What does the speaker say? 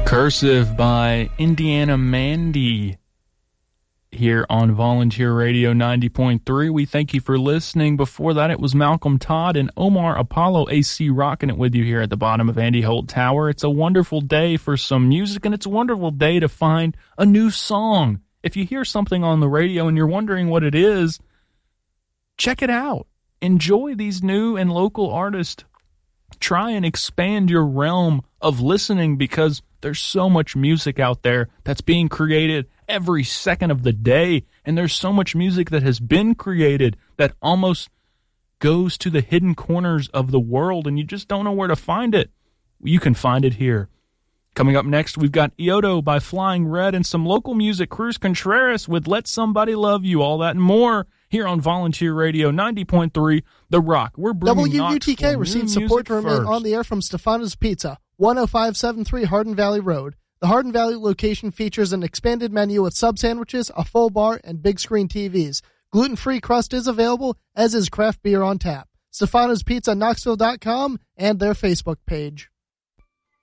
Cursive by Indiana Mandy here on Volunteer Radio 90.3. We thank you for listening. Before that, it was Malcolm Todd and Omar Apollo AC rocking it with you here at the bottom of Andy Holt Tower. It's a wonderful day for some music, and it's a wonderful day to find a new song. If you hear something on the radio and you're wondering what it is, check it out. Enjoy these new and local artists. Try and expand your realm of listening, because there's so much music out there that's being created every second of the day, and there's so much music that has been created that almost goes to the hidden corners of the world, and you just don't know where to find it. You can find it here. Coming up next, we've got Iodo by Flying Red and some local music, Cruz Contreras with Let Somebody Love You, all that and more here on Volunteer Radio 90.3 The Rock. We're bringing WUTK received support to remain on the air from Stefano's Pizza, 10573 Hardin Valley Road. The Hardin Valley location features an expanded menu with sub sandwiches, a full bar, and big screen TVs. Gluten-free crust is available, as is craft beer on tap. Stefano's Pizza, Knoxville.com, and their Facebook page.